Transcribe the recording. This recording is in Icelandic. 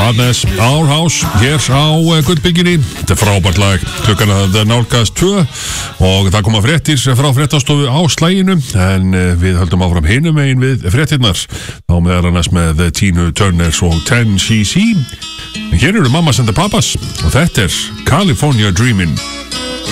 Madness, Our House hér á Gullbyggjunni. Þetta frábært lag, klukkan að nálgast 2 og það koma fréttir frá fréttastofu á slaginu en við höldum áfram hinum megin við fréttirnar þá meðal annars með Tina Turner og 10cc. Hér eru Mamas and the Papas og þetta er California Dreamin'.